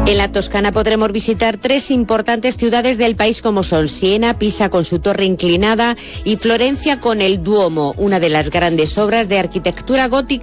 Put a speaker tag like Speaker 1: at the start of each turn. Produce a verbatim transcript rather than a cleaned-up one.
Speaker 1: En la Toscana podremos visitar tres importantes ciudades del país como son Siena, Pisa con su torre inclinada y Florencia con el Duomo, una de las grandes obras de arquitectura gótica